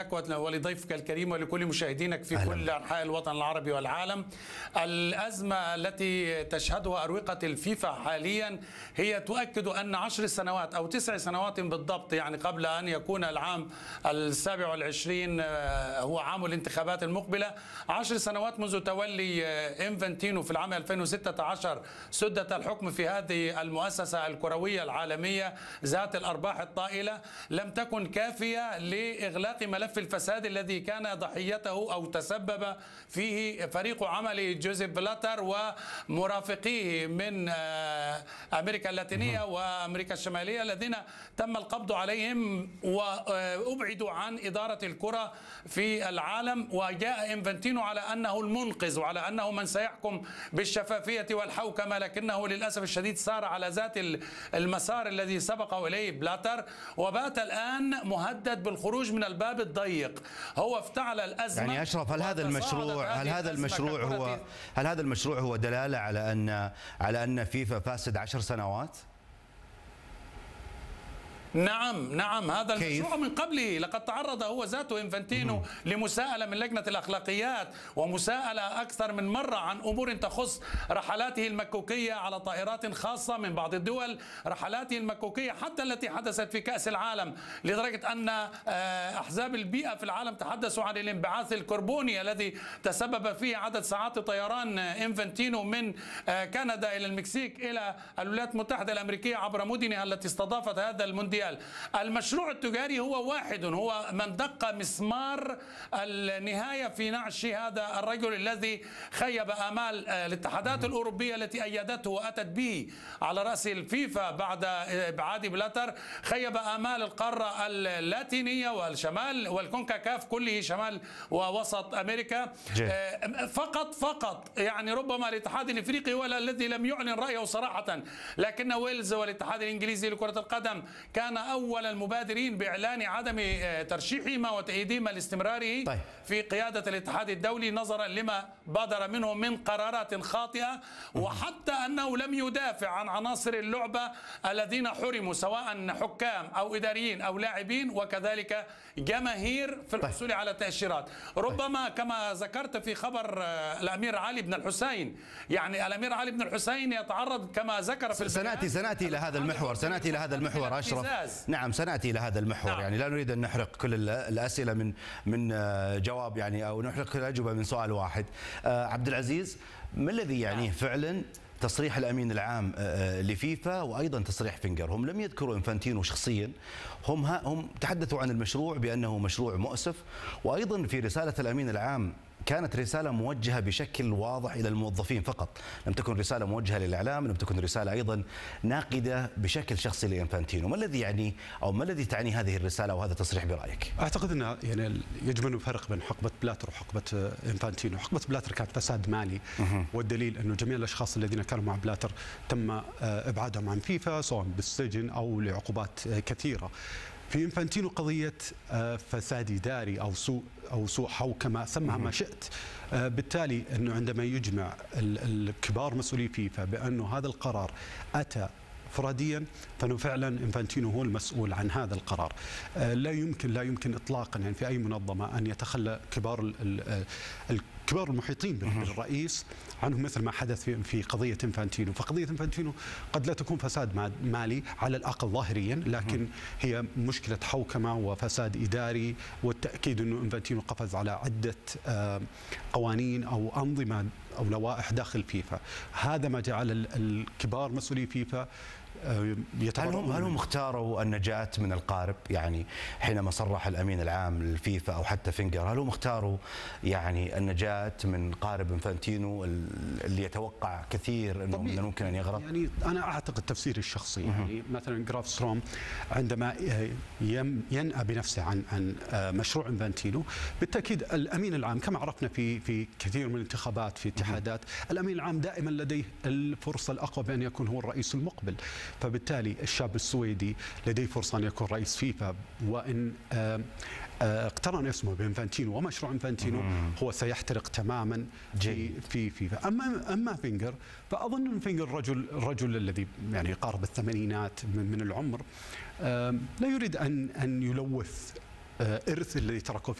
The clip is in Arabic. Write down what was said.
لك ولضيفك الكريم ولكل مشاهدينك في كل أنحاء الوطن العربي والعالم. الأزمة التي تشهدها أروقة الفيفا حاليا هي تؤكد أن 10 سنوات أو 9 سنوات بالضبط، يعني قبل أن يكون العام 27 هو عام الانتخابات المقبلة، 10 سنوات منذ تولي إنفانتينو في العام 2016 سدة الحكم في هذه المؤسسة الكروية العالمية ذات الأرباح الطائلة، لم تكن كافية لإغلاق ملف الفساد الذي كان ضحيته أو تسبب فيه فريق عمل جوزيف بلاتر ومرافقيه من أمريكا اللاتينية وأمريكا الشمالية الذين تم القبض عليهم وأبعدوا عن إدارة الكرة في العالم. وجاء إنفانتينو على أنه المنقذ وعلى أنه من سيحكم بالشفافية والحوكمة، لكنه للأسف الشديد سار على ذات المسار الذي سبقه إليه بلاتر، وبات الآن مهدد بالخروج من الباب الضيق. هو افتعل الأزمة. يعني أشرف، هل هذا المشروع هو دلالة على أن فيفا فاسد 10 سنوات؟ نعم هذا المشروع من قبله. لقد تعرض هو ذاته إنفانتينو لمساءلة من لجنة الأخلاقيات ومساءلة أكثر من مرة عن أمور تخص رحلاته المكوكية على طائرات خاصة من بعض الدول، رحلاته المكوكية حتى التي حدثت في كأس العالم، لدرجة أن أحزاب البيئة في العالم تحدثوا عن الانبعاث الكربوني الذي تسبب فيه عدد ساعات طيران إنفانتينو من كندا إلى المكسيك إلى الولايات المتحدة الأمريكية عبر مدنها التي استضافت هذا المونديال. المشروع التجاري هو واحد، هو من دق مسمار النهاية في نعش هذا الرجل الذي خيب آمال الاتحادات الأوروبية التي أيدته وأتت به على رأس الفيفا بعد إبعاد بلاتر، خيب آمال القارة اللاتينية والشمال والكونكاكاف كله، شمال ووسط أمريكا. فقط يعني ربما الاتحاد الإفريقي هو الذي لم يعلن رأيه صراحة، لكن ويلز والاتحاد الإنجليزي لكرة القدم كان أول المبادرين بإعلان عدم ترشيحهما وتأييدهما لاستمراره في قيادة الاتحاد الدولي نظرا لما بادر منه من قرارات خاطئة، وحتى أنه لم يدافع عن عناصر اللعبة الذين حرموا سواء حكام أو إداريين أو لاعبين وكذلك جماهير في الحصول على تأشيرات. ربما كما ذكرت في خبر الأمير علي بن الحسين، يعني الأمير علي بن الحسين يتعرض كما ذكر في سنأتي إلى هذا المحور أشرف. نعم سنأتي إلى هذا المحور. يعني لا نريد أن نحرق كل الأسئلة من جواب، يعني أو نحرق الأجوبة من سؤال واحد. عبد العزيز، ما الذي يعنيه فعلا تصريح الأمين العام لفيفا وأيضا تصريح فينجر؟ هم لم يذكروا إنفانتينو شخصيا، هم تحدثوا عن المشروع بأنه مشروع مؤسف، وأيضا في رسالة الأمين العام كانت رسالة موجهة بشكل واضح إلى الموظفين فقط، لم تكن رسالة موجهة للإعلام، لم تكن رسالة أيضا ناقدة بشكل شخصي لإنفانتينو. ما الذي يعني أو ما الذي تعني هذه الرسالة وهذا التصريح برأيك؟ أعتقد أن يعني يجب أن نفرق بين حقبة بلاتر وحقبة إنفانتينو. حقبة بلاتر كانت فساد مالي، والدليل أنه جميع الأشخاص الذين كانوا مع بلاتر تم إبعادهم عن فيفا سواء بالسجن أو لعقوبات كثيرة. في إنفانتينو قضية فساد إداري أو سوء حوكمة، سمها ما شئت. بالتالي أنه عندما يجمع الكبار مسؤولي فيفا بأنه هذا القرار أتى فراديا، فانه فعلا إنفانتينو هو المسؤول عن هذا القرار. لا يمكن اطلاقا يعني في اي منظمه ان يتخلى الكبار المحيطين بالرئيس عنهم مثل ما حدث في قضيه إنفانتينو. فقضيه إنفانتينو قد لا تكون فساد مالي على الاقل ظاهريا، لكن هي مشكله حوكمه وفساد اداري، والتاكيد انه إنفانتينو قفز على عده قوانين او انظمه او لوائح داخل فيفا. هذا ما جعل الكبار مسؤولي فيفا هل هم اختاروا النجاة من القارب؟ يعني حينما صرح الأمين العام للفيفا أو حتى فينجر، هل هم اختاروا يعني النجاة من قارب إنفانتينو اللي يتوقع كثير أنه من الممكن أن يغرق؟ يعني أنا أعتقد تفسيري الشخصي، يعني مثلا جراف ستروم عندما ينأى بنفسه عن مشروع إنفانتينو، بالتأكيد الأمين العام كما عرفنا في كثير من الانتخابات في اتحادات، الأمين العام دائما لديه الفرصة الأقوى بأن يكون هو الرئيس المقبل. فبالتالي الشاب السويدي لديه فرصة أن يكون رئيس فيفا، وإن اقترن اسمه بإنفانتينو ومشروع إنفانتينو هو سيحترق تماما في فيفا. أما فينجر، فأظن أن فينجر الرجل الذي يعني قارب الثمانينات من العمر، لا يريد أن يلوث إرث الذي تركه